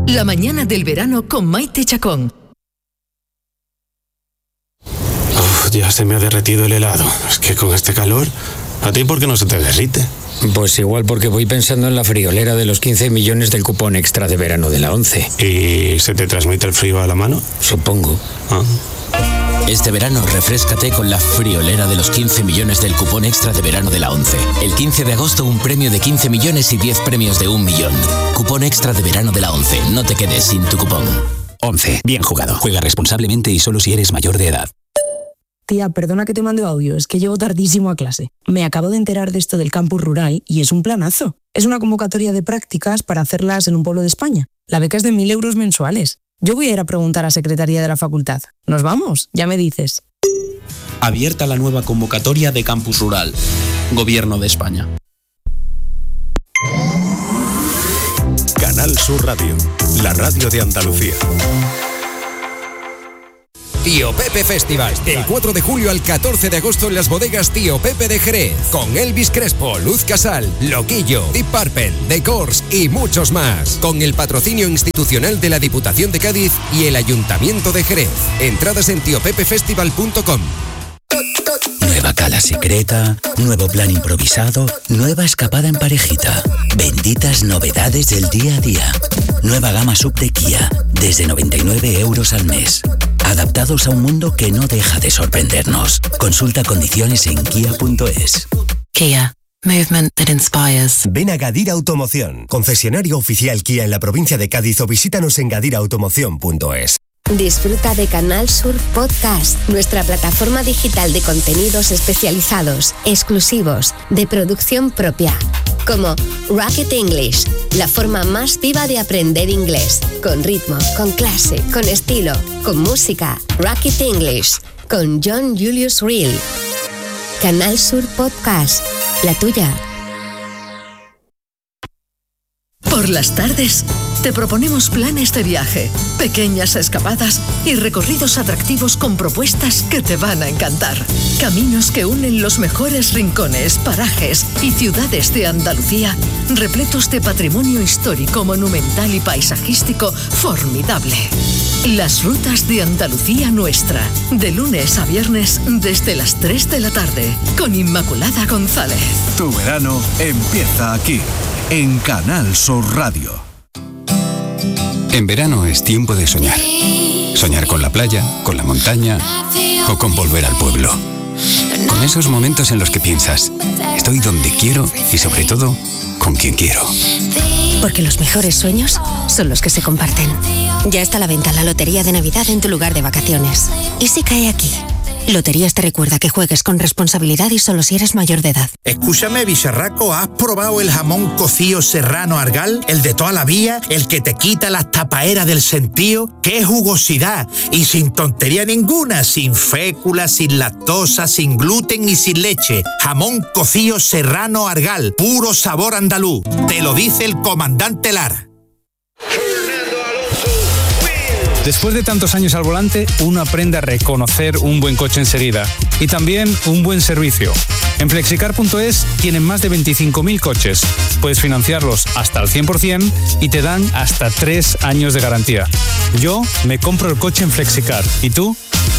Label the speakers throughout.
Speaker 1: La mañana del verano con Maite Chacón.
Speaker 2: Ya se me ha derretido el helado. Es que con este calor, ¿a ti por qué no se te derrite?
Speaker 3: Pues igual porque voy pensando en la friolera de los 15 millones del cupón extra de verano de la ONCE.
Speaker 2: ¿Y se te transmite el frío a la mano?
Speaker 3: Supongo.
Speaker 4: Este verano refréscate con la friolera de los 15 millones del cupón extra de verano de la ONCE. El 15 de agosto un premio de 15 millones y 10 premios de 1 millón. Cupón extra de verano de la ONCE. No te quedes sin tu cupón. ONCE. Bien jugado. Juega responsablemente y solo si eres mayor de edad.
Speaker 5: Tía, perdona que te mande audio, es que llego tardísimo a clase. Me acabo de enterar de esto del campus rural y es un planazo. Es una convocatoria de prácticas para hacerlas en un pueblo de España. La beca es de 1.000 euros mensuales. Yo voy a ir a preguntar a Secretaría de la Facultad. ¿Nos vamos? Ya me dices.
Speaker 6: Abierta la nueva convocatoria de campus rural. Gobierno de España.
Speaker 7: Canal Sur Radio, la radio de Andalucía.
Speaker 8: Tío Pepe Festival, del 4 de julio al 14 de agosto en las bodegas Tío Pepe de Jerez, con Elvis Crespo, Luz Casal, Loquillo, Deep Purple, The Corrs y muchos más, con el patrocinio institucional de la Diputación de Cádiz y el Ayuntamiento de Jerez. Entradas en tiopepefestival.com.
Speaker 9: Nueva cala secreta, nuevo plan improvisado, nueva escapada en parejita. Benditas novedades del día a día. Nueva gama sub de Kia, desde 99 euros al mes. Adaptados a un mundo que no deja de sorprendernos. Consulta condiciones en kia.es.
Speaker 10: Kia. Movement that inspires.
Speaker 11: Ven a Gadir Automoción, concesionario oficial Kia en la provincia de Cádiz, o visítanos en gadirautomoción.es.
Speaker 12: Disfruta de Canal Sur Podcast, nuestra plataforma digital de contenidos especializados, exclusivos, de producción propia, como Rocket English, la forma más viva de aprender inglés, con ritmo, con clase, con estilo, con música. Rocket English, con John Julius Reel. Canal Sur Podcast, la tuya.
Speaker 1: Por las tardes, te proponemos planes de viaje, pequeñas escapadas y recorridos atractivos con propuestas que te van a encantar. Caminos que unen los mejores rincones, parajes y ciudades de Andalucía, repletos de patrimonio histórico, monumental y paisajístico formidable. Las rutas de Andalucía Nuestra, de lunes a viernes desde las 3 de la tarde, con Inmaculada González.
Speaker 13: Tu verano empieza aquí, en Canal Sur Radio.
Speaker 14: En verano es tiempo de soñar. Soñar con la playa, con la montaña o con volver al pueblo. Con esos momentos en los que piensas, estoy donde quiero y sobre todo, con quien quiero.
Speaker 12: Porque los mejores sueños son los que se comparten. Ya está a la venta la Lotería de Navidad en tu lugar de vacaciones. ¿Y si cae aquí? Loterías te recuerda que juegues con responsabilidad y solo si eres mayor de edad.
Speaker 15: Escúchame, bicharraco, ¿has probado el jamón cocido serrano Argal? El de toda la vida, el que te quita las tapaeras del sentío. ¡Qué jugosidad! Y sin tontería ninguna, sin fécula, sin lactosa, sin gluten y sin leche. Jamón cocido serrano Argal, puro sabor andaluz. Te lo dice el comandante Lara.
Speaker 16: Después de tantos años al volante, uno aprende a reconocer un buen coche enseguida y también un buen servicio. En Flexicar.es tienen más de 25.000 coches. Puedes financiarlos hasta al 100% y te dan hasta 3 años de garantía. Yo me compro el coche en Flexicar. ¿Y tú?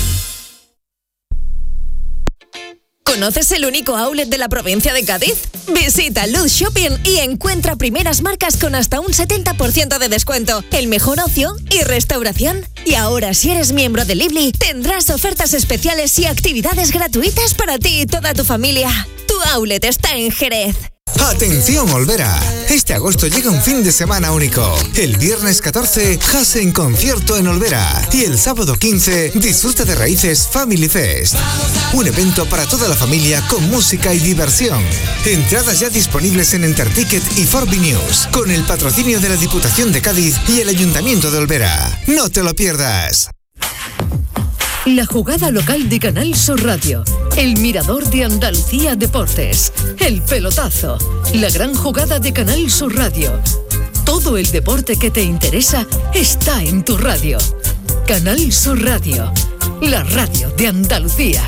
Speaker 17: ¿Conoces el único outlet de la provincia de Cádiz? Visita Luz Shopping y encuentra primeras marcas con hasta un 70% de descuento, el mejor ocio y restauración. Y ahora, si eres miembro de Lively, tendrás ofertas especiales y actividades gratuitas para ti y toda tu familia. Tu outlet está en Jerez.
Speaker 18: ¡Atención, Olvera! Este agosto llega un fin de semana único. El viernes 14, Jase en concierto en Olvera. Y el sábado 15, disfruta de Raíces Family Fest. Un evento para toda la familia con música y diversión. Entradas ya disponibles en Enterticket y Forbi News, con el patrocinio de la Diputación de Cádiz y el Ayuntamiento de Olvera. ¡No te lo pierdas!
Speaker 1: La jugada local de Canal Sur Radio, el mirador de Andalucía Deportes, el pelotazo, la gran jugada de Canal Sur Radio. Todo el deporte que te interesa está en tu radio. Canal Sur Radio, la radio de Andalucía.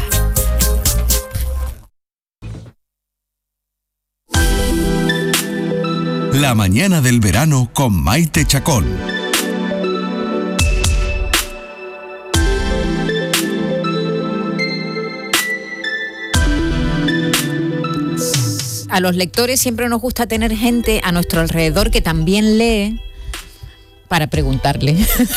Speaker 13: La mañana del verano con Maite Chacón.
Speaker 19: a los lectores siempre nos gusta tener gente a nuestro alrededor que también lee para preguntarle.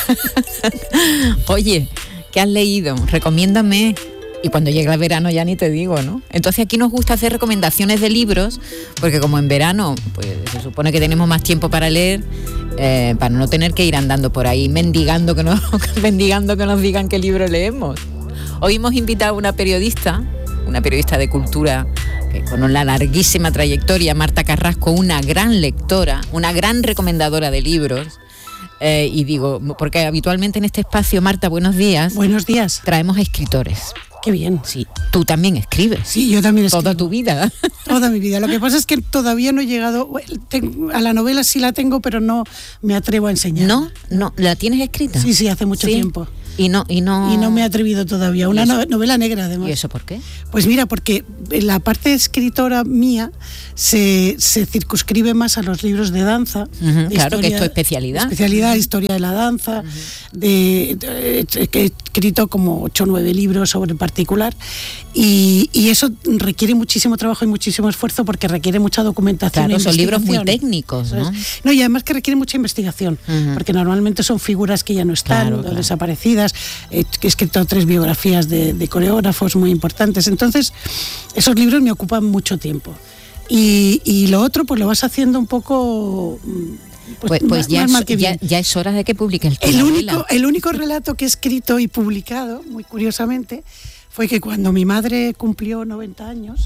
Speaker 19: Oye, ¿qué has leído? Recomiéndame. Y cuando llega el verano ya ni te digo, ¿no? Entonces aquí nos gusta hacer recomendaciones de libros, porque como en verano pues se supone que tenemos más tiempo para leer, para no tener que ir andando por ahí mendigando que nos digan qué libro leemos. Hoy hemos invitado a una periodista de cultura, con una larguísima trayectoria, Marta Carrasco, una gran lectora, una gran recomendadora de libros. Y digo, porque habitualmente en este espacio, Marta, buenos días.
Speaker 20: Buenos días.
Speaker 19: Traemos a escritores.
Speaker 20: Qué bien.
Speaker 19: Sí, tú también escribes.
Speaker 20: Sí, yo también escribo.
Speaker 19: Toda tu vida.
Speaker 20: Toda mi vida. Lo que pasa es que todavía no he llegado, a la novela sí la tengo, pero no me atrevo a enseñar.
Speaker 19: ¿No? ¿La tienes escrita?
Speaker 20: Sí, hace mucho tiempo.
Speaker 19: Y no
Speaker 20: me he atrevido todavía. Una novela negra, además.
Speaker 19: ¿Y eso por qué?
Speaker 20: Pues mira, porque la parte escritora mía se circunscribe más a los libros de danza.
Speaker 19: Claro, que es tu especialidad.
Speaker 20: Historia de la danza. Que he escrito como 8 o 9 libros sobre particular. Y eso requiere muchísimo trabajo y muchísimo esfuerzo porque requiere mucha documentación.
Speaker 19: Claro, son libros muy técnicos, ¿no?
Speaker 20: No, y además que requiere mucha investigación, porque normalmente son figuras que ya no están, o desaparecidas. He escrito 3 biografías de coreógrafos muy importantes. Entonces, esos libros me ocupan mucho tiempo. Y lo otro, pues lo vas haciendo un poco...
Speaker 19: Pues ya es hora de que publiques
Speaker 20: el único relato que he escrito y publicado, muy curiosamente, fue que cuando mi madre cumplió 90 años,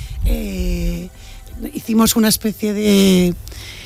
Speaker 20: hicimos una especie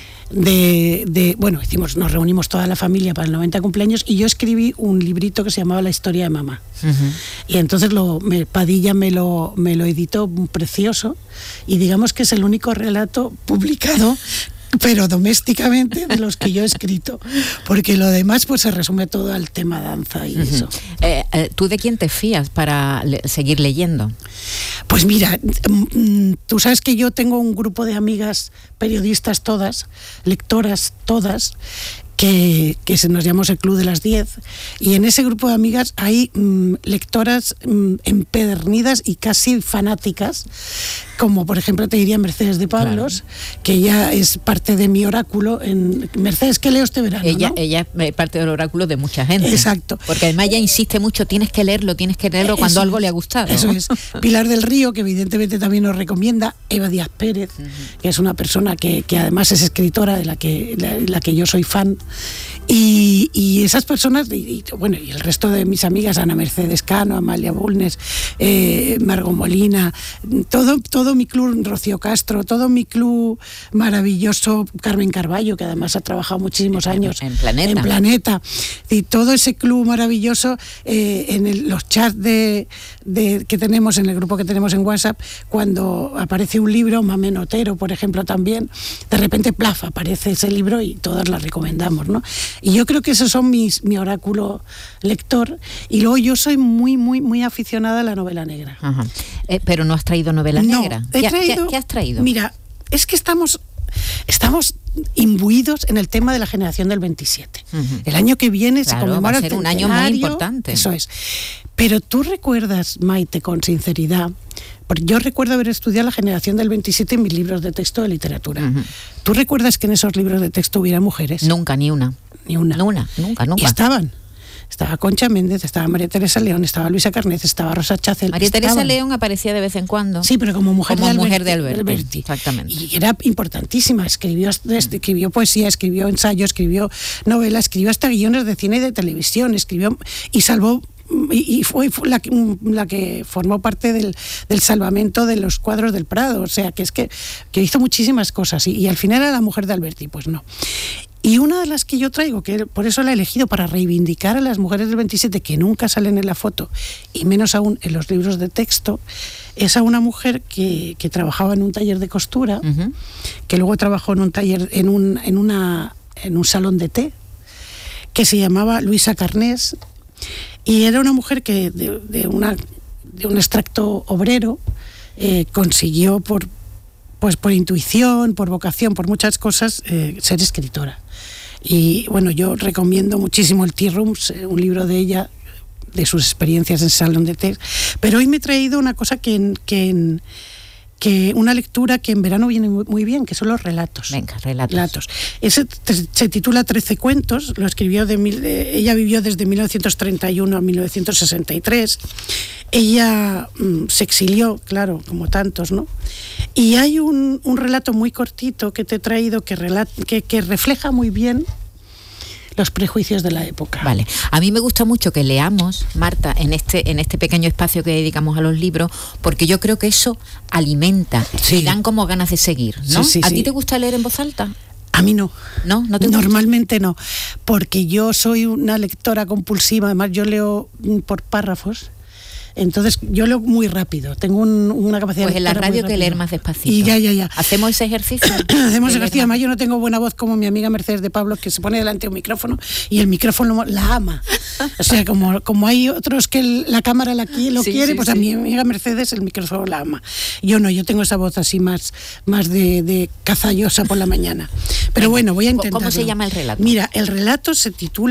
Speaker 20: nos reunimos toda la familia para el 90 cumpleaños y yo escribí un librito que se llamaba La historia de mamá. Y entonces Padilla me lo editó precioso y digamos que es el único relato publicado pero domésticamente de los que yo he escrito, porque lo demás pues se resume todo al tema danza y eso.
Speaker 19: ¿Tú de quién te fías para seguir leyendo?
Speaker 20: Pues mira, tú sabes que yo tengo un grupo de amigas periodistas todas, lectoras todas, que nos llamamos el Club de las 10, y en ese grupo de amigas hay lectoras empedernidas y casi fanáticas, como por ejemplo te diría Mercedes de Pablos, que ella es parte de mi oráculo. Mercedes, ¿qué leo este verano?
Speaker 19: Ella es parte del oráculo de mucha gente.
Speaker 20: Exacto.
Speaker 19: Porque además ella insiste mucho, tienes que leerlo cuando algo le ha gustado.
Speaker 20: Eso es. Pilar del Río, que evidentemente también nos recomienda, Eva Díaz Pérez, que es una persona que además es escritora de la que yo soy fan. Y esas personas, y el resto de mis amigas, Ana Mercedes Cano, Amalia Bulnes, Margot Molina, todo mi club, Rocío Castro, todo mi club maravilloso, Carmen Carballo, que además ha trabajado muchísimos años
Speaker 19: en Planeta,
Speaker 20: y todo ese club maravilloso, los chats que tenemos, en el grupo que tenemos en WhatsApp, cuando aparece un libro, Mamen Otero, por ejemplo, también, de repente, plaf, aparece ese libro y todas las recomendamos, ¿no? Y yo creo que esos son mi oráculo lector. Y luego yo soy muy, muy, muy aficionada a la novela negra.
Speaker 19: Pero no has traído novela negra. ¿Qué has traído?
Speaker 20: Mira, es que estamos imbuidos en el tema de la generación del 27. El año que viene se conmemora
Speaker 19: va a ser un año muy importante.
Speaker 20: Eso es. Pero tú recuerdas, Maite, con sinceridad, porque yo recuerdo haber estudiado la generación del 27 en mis libros de texto de literatura. ¿Tú recuerdas que en esos libros de texto hubiera mujeres?
Speaker 19: Nunca, ni una. Nunca.
Speaker 20: Y estaban. Estaba Concha Méndez, estaba María Teresa León, estaba Luisa Carnez, estaba Rosa Chacel.
Speaker 19: María Teresa León aparecía de vez en cuando.
Speaker 20: Sí, pero como mujer
Speaker 19: de Alberti. Exactamente.
Speaker 20: Y era importantísima. Escribió poesía, escribió ensayo, escribió novela, escribió hasta guiones de cine y de televisión, escribió y salvó. Y fue la que formó parte del salvamento de los cuadros del Prado. O sea, que hizo muchísimas cosas. Y al final era la mujer de Alberti, pues no. Y una de las que yo traigo, que por eso la he elegido, para reivindicar a las mujeres del 27, que nunca salen en la foto, y menos aún en los libros de texto, es a una mujer que trabajaba en un taller de costura, que luego trabajó en un taller, en un salón de té, que se llamaba Luisa Carnés, y era una mujer que de un extracto obrero consiguió por intuición, por vocación, por muchas cosas, ser escritora. Y bueno, yo recomiendo muchísimo el Tea Rooms, un libro de ella, de sus experiencias en salón de té. Pero hoy me he traído una cosa que que una lectura que en verano viene muy bien, que son los relatos.
Speaker 19: Venga, relatos.
Speaker 20: Ese se titula 13 cuentos, lo escribió ella vivió desde 1931 a 1963. Ella se exilió, claro, como tantos, ¿no? Y hay un relato muy cortito que te he traído que refleja muy bien los prejuicios de la época.
Speaker 19: Vale. A mí me gusta mucho que leamos, Marta, en este pequeño espacio que dedicamos a los libros, porque yo creo que eso alimenta y dan como ganas de seguir, ¿no?
Speaker 20: Sí,
Speaker 19: ¿A ti te gusta leer en voz alta?
Speaker 20: A mí no.
Speaker 19: ¿No? ¿No te
Speaker 20: Normalmente no, porque yo soy una lectora compulsiva, además yo leo por párrafos. Entonces yo leo muy rápido, tengo una capacidad
Speaker 19: pues
Speaker 20: de...
Speaker 19: en la radio hay que leer más despacito.
Speaker 20: Y ya.
Speaker 19: ¿Hacemos ese ejercicio?
Speaker 20: Hacemos ejercicio, además yo no tengo buena voz como mi amiga Mercedes de Pablo, que se pone delante de un micrófono y el micrófono la ama. O sea, como hay otros que la cámara lo quiere, pues a mi amiga Mercedes el micrófono la ama. Yo no, yo tengo esa voz así más de cazallosa por la mañana. Pero bueno, voy a intentarlo.
Speaker 19: ¿Cómo se llama el relato?
Speaker 20: Mira, el relato se titula